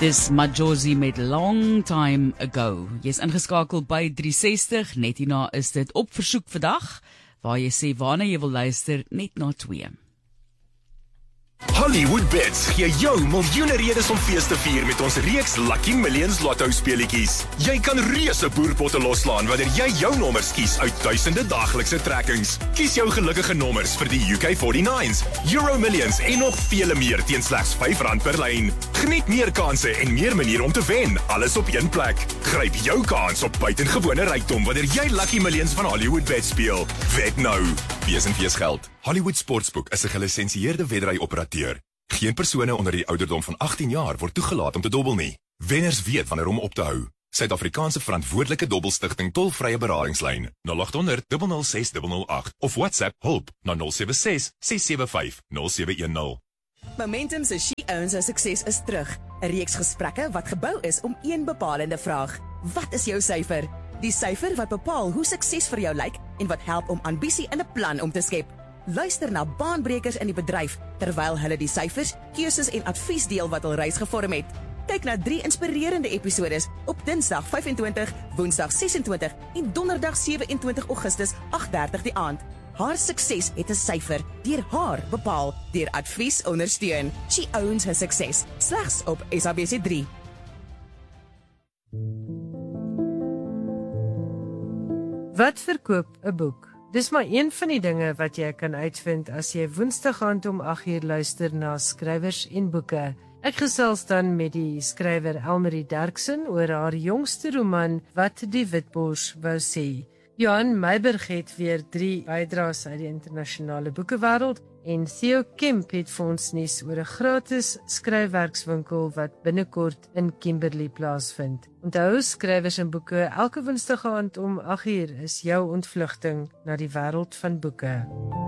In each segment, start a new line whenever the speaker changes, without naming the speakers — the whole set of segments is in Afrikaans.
Dis Majozi met Long Time Ago. Jy is ingeskakel by 360, net hierna is dit op versoek vandag, waar jy sê waarna jy wil luister, net na 2.
Hollywood Bets gee jou miljoene redes om fees te vier met ons reeks Lucky Millions Lotto speletjies. Jy kan reuse boerpotte loslaan wanneer jy jou nommers kies uit duisende daaglikse trekkings. Kies jou gelukkige nommers vir die UK49s, Euro Millions en nog vele meer teen slegs R5 per lyn. Geniet meer kanse en meer maniere om te wen, alles op een plek. Gryp jou kans op buitengewone rykdom wanneer jy Lucky Millions van Hollywood Bets speel. Wet nou. Wees en wees geld. Hollywood Sportsbook is 'n gelisensieerde weddery-operateur. Geen persone onder die ouderdom van 18 jaar word toegelaat om te dobbel nie. Wenners weet wanneer om op te hou. Suid-Afrikaanse verantwoordelike dobbelstigting tolvrye beradingslyn 0800 006 008 of WhatsApp hulp na 076 675 0710.
Momentum se She Owns Her Sukses is terug. 'n Reeks gesprekke wat gebou is om een bepalende vraag. Wat is jou syfer? Die syfer wat bepaal hoe sukses vir jou lyk en wat help om ambisie in 'n plan om te skep. Luister na baanbrekers in die bedryf terwyl hulle die syfers, keuses en advies deel wat hul reis gevorm het. Kyk na 3 inspirerende episodes op Dinsdag 25, Woensdag 26 en Donderdag 27 Augustus 8:30 die aand. Haar sukses het 'n syfer, deur haar bepaal, deur advies ondersteun. She Owns Her Sukses, slegs op SABC3.
Wat verkoop 'n boek? Dis maar een van die dinge wat jy kan uitvind as jy Woensdag aand om 8:00 luister na Skrywers en Boeke. Ek gesels dan met die skrywer Elmarie Derksen oor haar jongste roman Wat die Witbors wou sê. Johan Meiberg het weer 3 bydraes uit die internasionale boekewêreld en Theo Kemp het vir ons nuus oor 'n gratis skryfwerkswinkel wat binnekort in Kimberley plaasvind. Onthou, Skrywers en Boeke, elke Woensdag aand om 8:00 is jou ontvlugting na die wêreld van boeke.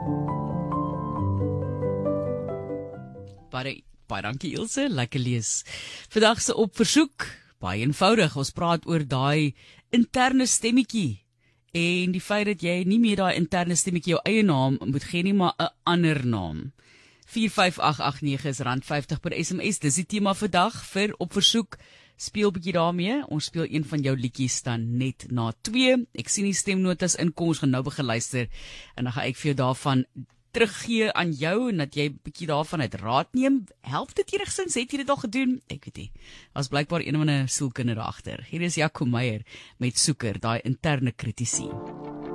Baie dankie Ilse, lekker lees. Vandag se op versoek, baie eenvoudig, ons praat oor daai interne stemmetjie. En die feit dat jy nie meer daai interne stemmetjie jou eie naam moet gee nie, maar 'n ander naam. 45889 is R50 per SMS. Dis die tema vandag vir op versoek. Speel bietjie daarmee. Ons speel een van jou liedjies dan net na 2. Ek sien die stemnotas inkom, ons gaan nou begin luister en dan gaan ek vir jou daarvan teruggee aan jou en dat jy bietjie daarvan uit raad neem. Help dit enigstens? Het jy dit al gedoen? Ek weet nie. Was blykbaar een van 'n sielkinder agter. Hier is Jaco Meyer met Soeker, daai interne kritisie.